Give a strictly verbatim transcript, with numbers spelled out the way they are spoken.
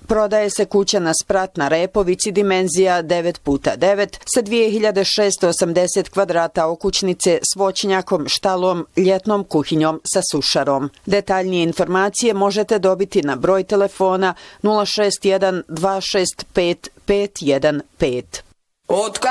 Prodaje se kućana sprat na Repovici dimenzija devet puta devet sa dvije hiljade šessto osamdeset kvadrata okućnice s voćnjakom, štalom, ljetnom kuhinjom sa sušarom. Detaljnije informacije možete dobiti na broj telefona nula šest jedan dva šest pet pet jedan pet.